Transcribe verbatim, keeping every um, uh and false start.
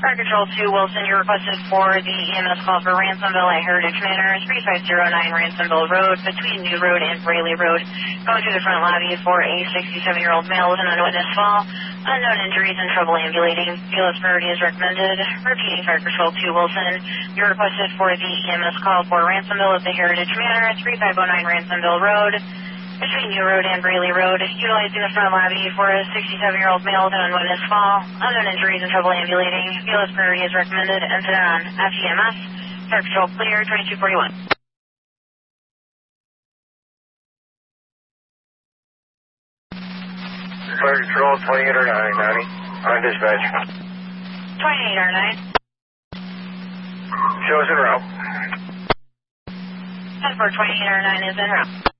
Fire Control two, Wilson, you requested for the E M S call for Ransomville at Heritage Manor, three five zero nine Ransomville Road, between New Road and Braley Road. Going to the front lobby for a sixty-seven-year-old male with an unwitnessed fall. Unknown injuries and trouble ambulating. Fearless priority is recommended. Repeating, Fire Control two, Wilson, you requested for the E M S call for Ransomville at the Heritage Manor, three five zero nine Ransomville Road, between New Road and Braley Road, utilizing the front lobby for a sixty-seven-year-old male with an unwitnessed fall. Unknown injuries and trouble ambulating. Fearless priority is recommended. Enter on F E M S. Fire Control clear, twenty-two forty-one. Fire Control twenty-eight oh nine, ninety. On dispatch. twenty-eight oh nine. Shows en route. ten four twenty-eight oh nine is en route.